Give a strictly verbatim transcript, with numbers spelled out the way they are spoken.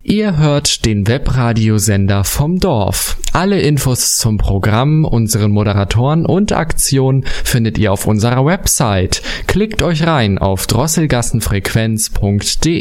Ihr hört den Webradiosender vom Dorf. Alle Infos zum Programm, unseren Moderatoren und Aktionen findet ihr auf unserer Website. Klickt euch rein auf drosselgassenfrequenz punkt de.